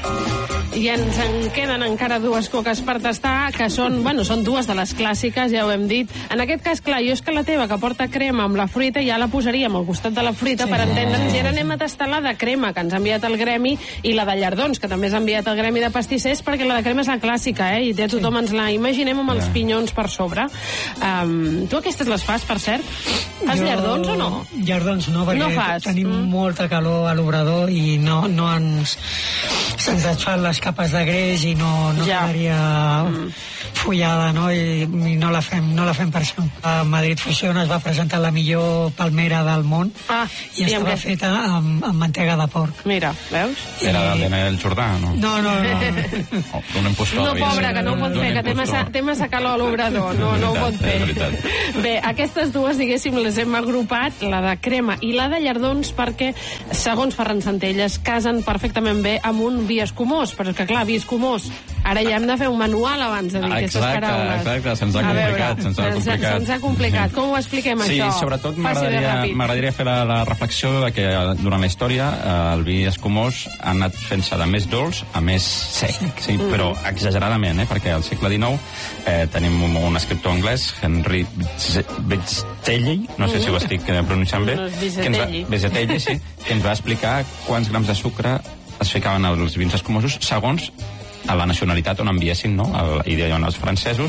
I ens en queden encara dues coques per tastar, que són dues de les clàssiques, ja ho hem dit. En aquest cas, clar, jo és que la teva, que porta crema amb la fruita, ja la posaríem al costat de la fruita per entendre'ns. I ara anem a tastar la de crema, que ens ha enviat el gremi, i la de llardons, que també ens ha enviat el gremi de pastissers, perquè la de crema és la clàssica, i ja tothom ens la imaginem amb els pinyons per sobre. Tu aquestes les fas, per cert? Fas llardons o no? Llardons no, perquè tenim molta calor a l'obrador i se'ns desfan les capes de greix i no quedaria follada, no? I no la fem per això. A Madrid Fusión es va presentar la millor palmera del món i estava feta amb mantega de porc. Mira, veus? Era del Daniel Jordà, no? No. Un impostor. No, pobra, que no ho pot fer, que té massa calor a l'obrador, no ho pot fer. Bé, aquestes dues, diguéssim, les hem agrupat, la de crema i la de llardons, perquè, segons Ferran Centelles, casen perfectament bé amb un vi escumós, però és que, clar, vi escumós, ara ja hem de fer un manual abans de dir aquestes paraules. Exacte, se'ns ha complicat. Com ho expliquem, això? Sí, sobretot m'agradaria fer la reflexió de que durant la història el vi escumós ha anat fent-se de més dolç a més sec, sí, però exageradament, perquè al segle XIX tenim un escriptor anglès, Henry Vizetelly, no sé si ho estic pronunciant bé, Vizetelly, sí, que ens va explicar quants grams de sucre es ficaven als vins escumosos segons a la nacionalitat on enviessin, no? I deien els francesos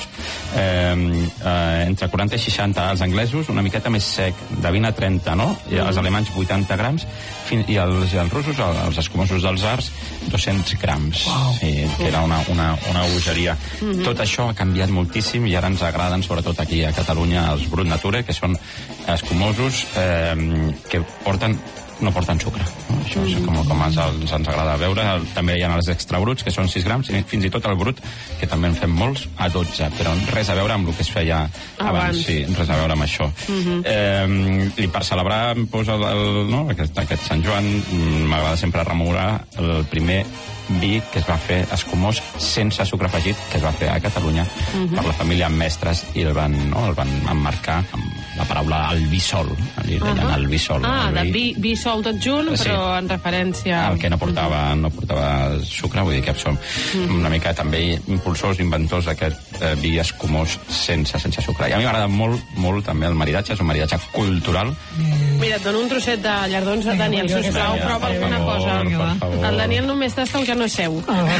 entre 40 i 60, els anglesos una miqueta més sec, de 20 a 30, no? I els alemanys 80 grams i els russos, els escumosos dels arts 200 grams. Sí, que era una bogeria. Tot això ha canviat moltíssim i ara ens agraden, sobretot aquí a Catalunya, els Brut Nature, que són escumosos que no porten sucre. No? Això és com ens agrada veure. També hi ha els extra bruts, que són 6 grams, i fins i tot el brut, que també en fem molts, a 12, però res a veure amb el que es feia abans. Sí, res a veure amb això. I per celebrar aquest Sant Joan, m'agrada sempre rememorar el primer vi que es va fer escumós sense sucre afegit, que es va fer a Catalunya per la família Mestres, i el van emmarcar amb la paraula albisol. Li deien albisol. De vi sol tot junt, però en referència... El que no portava sucre, vull dir que som una mica també impulsors, inventors d'aquest vi escumós sense sucre. I a mi m'agrada molt també el maridatge, és un maridatge cultural. Mira, et dono un trosset de llardons a Daniel, sisplau, prova alguna cosa. El Daniel només tasta el que no és seu.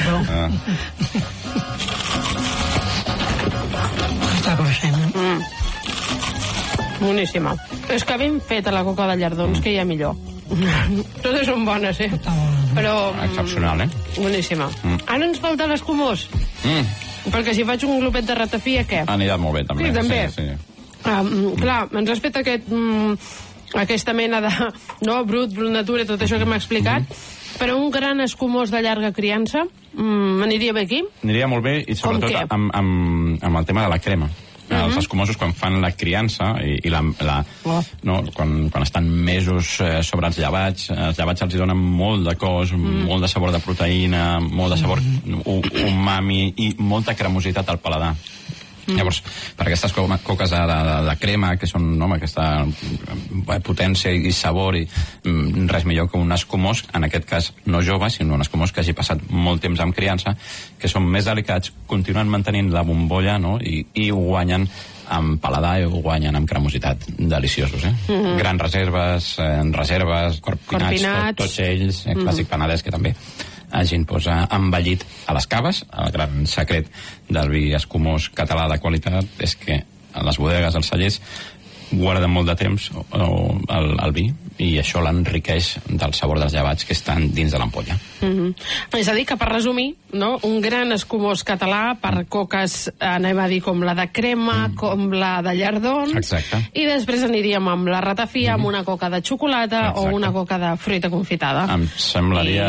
Està cruixent. Boníssima. És que ben feta la coca de llardons, que hi ha millor. Totes són bones, però... Excepcional, boníssima. Ara ens falta l'escumós. Perquè si faig un glopet de ratafia, què? Anirà molt bé, també. Sí, també. Clar, ens has fet aquesta mena de... brut natura, tot això que m'ha explicat, però un gran escumós de llarga criança m'aniria bé aquí? Aniria molt bé, i sobretot amb el tema de la crema. Els escumosos, quan fan la criança quan estan mesos sobre els llevats els hi donen molt de cos, molt de sabor de proteïna, molt de sabor umami i molta cremositat al paladar. Llavors, per aquestes coques de crema, que són aquesta potència i sabor, i res millor que un escumós, en aquest cas no jove, sinó un escumós que hagi passat molt temps amb criança, que són més delicats, continuen mantenint la bombolla, i ho guanyen amb paladar i ho guanyen amb cremositat. Deliciosos, Grans reserves, Corpinats, tots ells, clàssic Penedès, que també hagin envellit a les caves. El gran secret del vi escumós català de qualitat és que a les bodegues, als cellers, guarden molt de temps el vi, i això l'enriqueix del sabor dels llevats que estan dins de l'ampolla. És a dir, que per resumir, un gran escumós català per coques, anem a dir, com la de crema, com la de llardons. Exacte. I després aniríem amb la ratafia, amb una coca de xocolata o una coca de fruita confitada. Em semblaria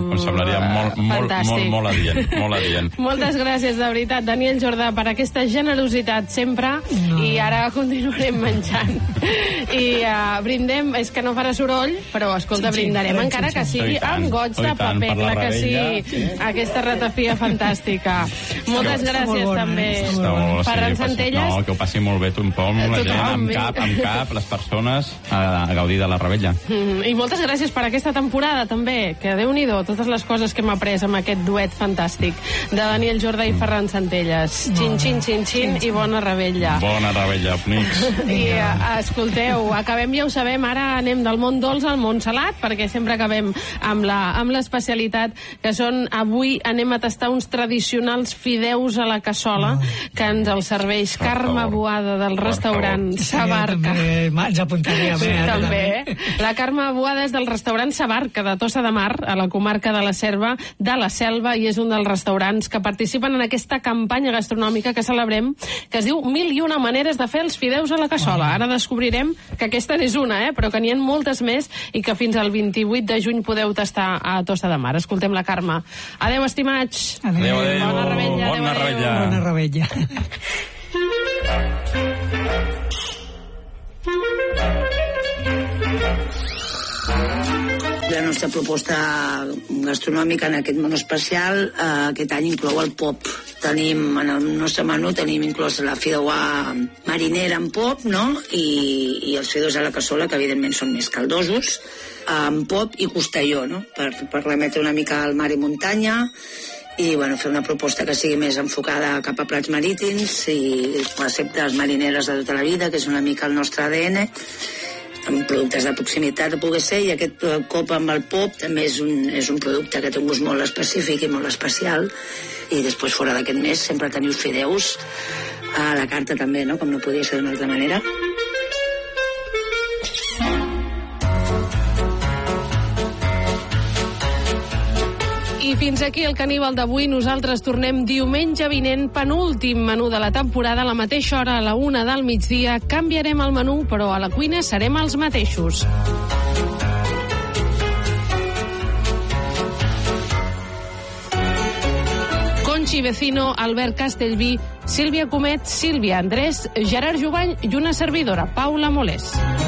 molt adient. Moltes gràcies, de veritat, Daniel Jordà, per aquesta generositat sempre, i ara continuarem menjant menjant. I brindem, és que no farà soroll, però, escolta, brindarem, encara que sigui amb goig de paper, clar que sí. Aquesta ratafia fantàstica. Moltes gràcies, també. Ferran Centelles. No, que ho passi molt bé tothom, la gent, amb cap, les persones, a gaudir de la Rebella. I moltes gràcies per aquesta temporada, també, que Déu-n'hi-do, totes les coses que hem après amb aquest duet fantàstic de Daniel Jordà i Ferran Centelles. Xin, xin, xin, xin i bona Rebella. Bona Rebella, Pnix. I escolteu, acabem, ja ho sabem, ara anem del món dolç al món salat, perquè sempre acabem amb l'especialitat, que són, avui anem a tastar uns tradicionals fideus a la cassola, que ens els serveix Carme Boada del restaurant Sabarca. Ens apuntaria bé. També. La Carme Boada és del restaurant Sabarca, de Tossa de Mar, a la comarca de la Selva, i és un dels restaurants que participen en aquesta campanya gastronòmica que celebrem, que es diu 1001 maneres de fer els fideus a la cassola. Ara descobrirem que aquesta n'és una, però que n'hi ha moltes més i que fins al 28 de juny podeu tastar a Tossa de Mar. Escoltem la Carme. Adéu, estimats. Adéu, adéu. Bona Rebella. Bona Rebella. Bona Rebella. La nostra proposta gastronòmica en aquest menú especial aquest any inclou el pop. En el nostre menú tenim inclòs la fideuà marinera amb pop, no? I els fideus a la cassola, que evidentment són més caldosos, amb pop i costelló, no? Per remetre una mica al mar i muntanya, i fer una proposta que sigui més enfocada cap a plats marítims i receptes marineres de tota la vida, que és una mica el nostre ADN, amb productes de proximitat a poder ser, i aquest cop amb el pop també és un producte que té un gust molt específic i molt especial. I després, fora d'aquest mes, sempre teniu fideus a la carta també, no? Com no podia ser d'una altra manera. I fins aquí el Caníbal d'avui. Nosaltres tornem diumenge vinent, penúltim menú de la temporada, a la mateixa hora, a la 1 del migdia. Canviarem el menú, però a la cuina serem els mateixos. Conchi Vecino, Albert Castellví, Sílvia Comet, Sílvia Andrés, Gerard Jubany i una servidora, Paula Molés.